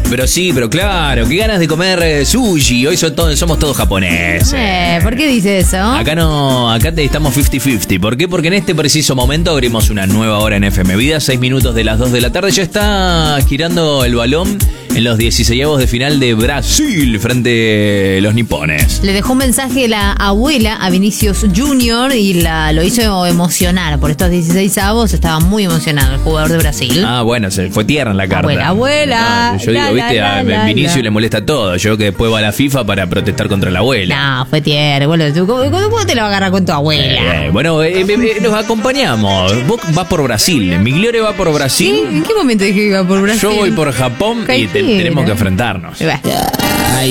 Pero sí, pero claro, qué ganas de comer sushi. Hoy somos todos japoneses. ¿Por qué dice eso? Acá estamos 50-50. ¿Por qué? Porque en este preciso momento abrimos una nueva hora en FM Vida, 6 minutos de las 2 de la tarde. Ya está girando el balón en los 16avos de final de Brasil frente a los nipones. Le dejó un mensaje la abuela a Vinicius Junior y lo hizo emocionar. Por estos 16avos estaba muy emocionado el jugador de Brasil. Ah, bueno, se fue tierna en la carta. Abuela. No, yo digo, viste, a Vinicius le molesta todo. Yo que después va a la FIFA para protestar contra la abuela. No, fue tierno. ¿Cómo te lo vas a agarrar con tu abuela? Bueno, nos acompañamos. Vos vas por Brasil. Migliore va por Brasil. ¿En qué momento dije que iba por Brasil? Yo voy por Japón y tenemos que enfrentarnos.